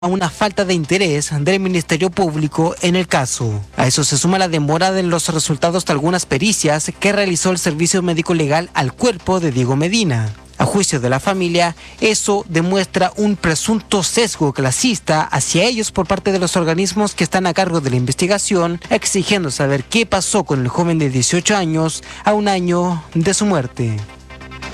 a una falta de interés del Ministerio Público en el caso. A eso se suma la demora de los resultados de algunas pericias que realizó el Servicio Médico Legal al cuerpo de Diego Medina. A juicio de la familia, eso demuestra un presunto sesgo clasista hacia ellos por parte de los organismos que están a cargo de la investigación, exigiendo saber qué pasó con el joven de 18 años a un año de su muerte.